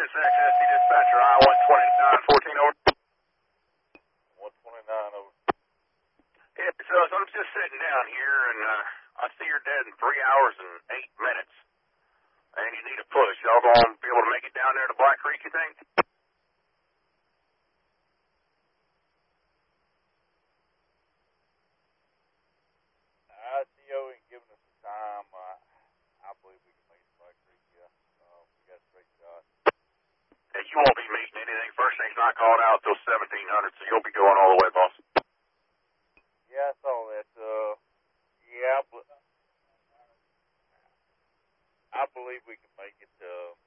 this is XST dispatcher, I-129, 14 over. 129 over. Yeah, so I'm just sitting down here, and I see you're dead in 3 hours and 8 minutes. And you need a push. Y'all going to be able to make it down there to Black Creek, you think? ICO ain't giving us the time. I believe we can make it to Black Creek, yeah. We got a straight shot. Yeah, you won't be meeting anything. First thing's not called out till 1700, so you'll be going all the way, boss. Yeah, I saw that. Yeah, but I believe we can make it.